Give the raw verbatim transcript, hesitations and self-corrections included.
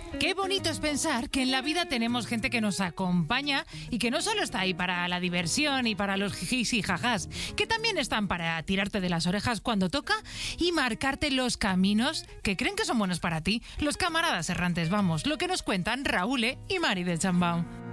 Qué bonito es pensar que en la vida tenemos gente que nos acompaña y que no solo está ahí para la diversión y para los jijis y jajás, que también están para tirarte de las orejas cuando toca y marcarte los caminos que creen que son buenos para ti. Los camaradas errantes, vamos, lo que nos cuentan Raúl y Mari de Chambao.